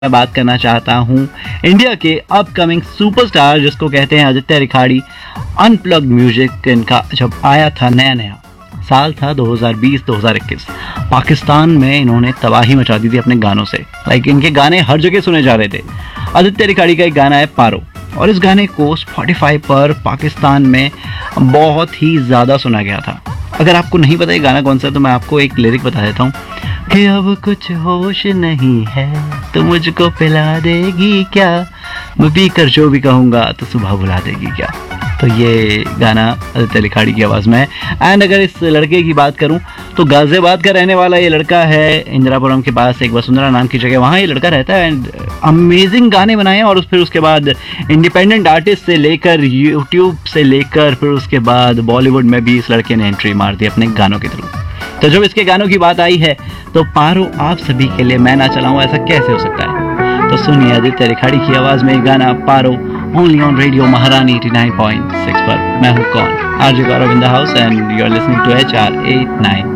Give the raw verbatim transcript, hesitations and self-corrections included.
मैं बात करना चाहता हूँ इंडिया के अपकमिंग सुपरस्टार जिसको कहते हैं आदित्य रिखाड़ी। अनप्लग्ड म्यूजिक इनका जब आया था, नया नया साल था दो हज़ार बीस दो हज़ार इक्कीस, पाकिस्तान में इन्होंने तबाही मचा दी थी अपने गानों से। लाइक इनके गाने हर जगह सुने जा रहे थे। आदित्य रिखाड़ी का एक गाना है पारो, और इस गाने को स्पॉटिफाई पर पाकिस्तान में बहुत ही ज़्यादा सुना गया था। अगर आपको नहीं पता ये गाना कौन सा है तो मैं आपको एक लिरिक बता देता हूँ कि अब कुछ होश नहीं है तो मुझको पिला देगी क्या, मैं पी कर जो भी कहूँगा तो सुबह बुला देगी क्या। तो ये गाना आदित्य रिखाड़ी की आवाज़ में है। एंड अगर इस लड़के की बात करूं तो गाजियाबाद का रहने वाला ये लड़का है, इंदिरापुरम के पास एक वसुंधरा नाम की जगह, वहाँ ये लड़का रहता है। एंड अमेजिंग गाने बनाए हैं, और फिर उसके बाद इंडिपेंडेंट आर्टिस्ट से लेकर यूट्यूब से लेकर फिर उसके बाद बॉलीवुड में भी इस लड़के ने एंट्री मार दी अपने गानों के थ्रू। तो जब इसके गानों की बात आई है तो पारो आप सभी के लिए मैं ना चलाऊं, ऐसा कैसे हो सकता है। तो सुनिए आदित्य रिखाड़ी की आवाज़ में गाना पारो, ओनली ऑन रेडियो महारानी एटी नाइन पॉइंट सिक्स पर। मैं हूँ कौन, RJ Gaurav in the house and you are listening to H R eight nine.